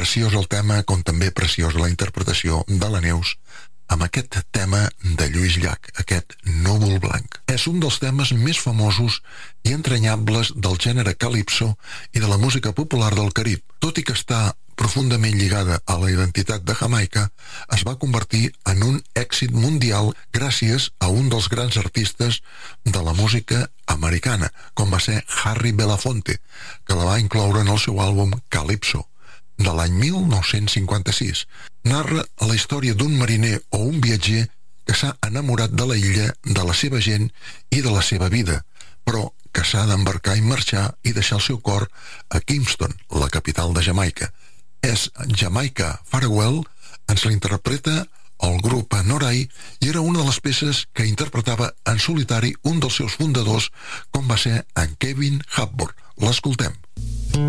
preciós el tema, com també preciós la interpretació de la Neus amb aquest tema de Lluís Llach, aquest Núvol Blanc. És un dels temes més famosos i entranyables del gènere calipso i de la música popular del Carib. Tot i que està profundament lligada a la identitat de Jamaica, es va convertir en un èxit mundial gràcies a un dels grans artistes de la música americana, com va ser Harry Belafonte, que la va incloure en el seu àlbum Calypso, de l'any 1956. Narra la història d'un mariner o un viatger que s'ha enamorat de la illa, de la seva gent i de la seva vida, però que s'ha d'embarcar i marxar i deixar el seu cor a Kingston, la capital de Jamaica. És Jamaica Farewell, ens l'interpreta el grup Noray i era una de les peces que interpretava en solitari un dels seus fundadors, com va ser en Kevin Hepburn. L'escoltem.